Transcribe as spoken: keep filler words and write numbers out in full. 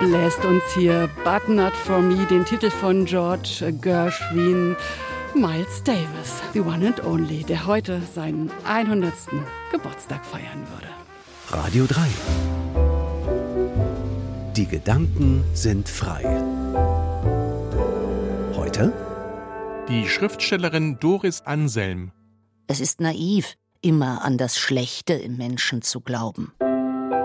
bläst uns hier But Not For Me, den Titel von George Gershwin. Miles Davis, the one and only, der heute seinen hundertsten Geburtstag feiern würde. Radio drei. Die Gedanken sind frei. Heute? Die Schriftstellerin Doris Anselm. Es ist naiv, immer an das Schlechte im Menschen zu glauben.